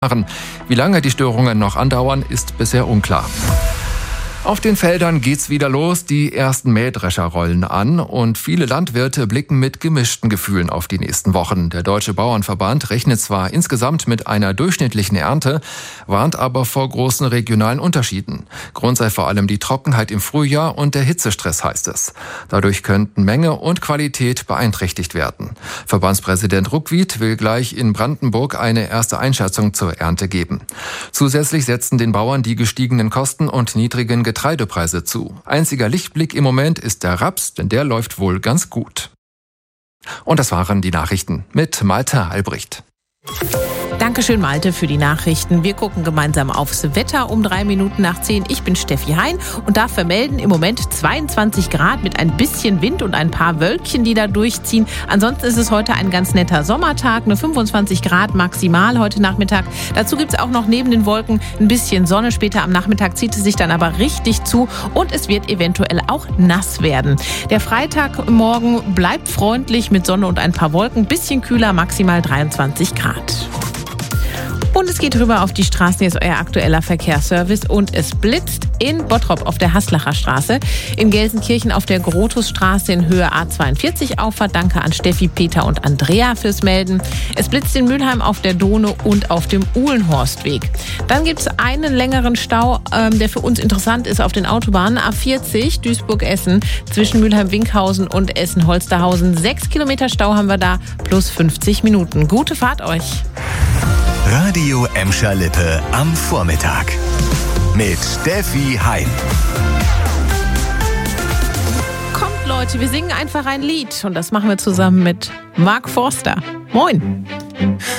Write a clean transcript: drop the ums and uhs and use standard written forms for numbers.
Wie lange die Störungen noch andauern, ist bisher unklar. Auf den Feldern geht's wieder los, die ersten Mähdrescher rollen an und viele Landwirte blicken mit gemischten Gefühlen auf die nächsten Wochen. Der Deutsche Bauernverband rechnet zwar insgesamt mit einer durchschnittlichen Ernte, warnt aber vor großen regionalen Unterschieden. Grund sei vor allem die Trockenheit im Frühjahr und der Hitzestress, heißt es. Dadurch könnten Menge und Qualität beeinträchtigt werden. Verbandspräsident Ruckwied will gleich in Brandenburg eine erste Einschätzung zur Ernte geben. Zusätzlich setzen den Bauern die gestiegenen Kosten und niedrigen Getreidepreise zu. Einziger Lichtblick im Moment ist der Raps, denn der läuft wohl ganz gut. Und das waren die Nachrichten mit Malte Albrecht. Dankeschön, Malte, für die Nachrichten. Wir gucken gemeinsam aufs Wetter um 9:03. Ich bin Steffi Hein und darf vermelden, im Moment 22 Grad mit ein bisschen Wind und ein paar Wölkchen, die da durchziehen. Ansonsten ist es heute ein ganz netter Sommertag, eine 25 Grad maximal heute Nachmittag. Dazu gibt es auch noch neben den Wolken ein bisschen Sonne. Später am Nachmittag zieht es sich dann aber richtig zu und es wird eventuell auch nass werden. Der Freitagmorgen bleibt freundlich mit Sonne und ein paar Wolken. Bisschen kühler, maximal 23 Grad. Und es geht rüber auf die Straßen, hier ist euer aktueller Verkehrsservice und es blitzt in Bottrop auf der Haslacher Straße, in Gelsenkirchen auf der Grotusstraße in Höhe A42 Auffahrt. Danke an Steffi, Peter und Andrea fürs Melden. Es blitzt in Mülheim auf der Donau und auf dem Uhlenhorstweg. Dann gibt es einen längeren Stau, der für uns interessant ist auf den Autobahnen. A40 Duisburg-Essen zwischen Mülheim-Winkhausen und Essen-Holsterhausen. 6 Kilometer Stau haben wir da plus 50 Minuten. Gute Fahrt euch! Radio Emscher-Lippe am Vormittag mit Steffi Hein. Kommt Leute, wir singen einfach ein Lied und das machen wir zusammen mit Mark Forster. Moin!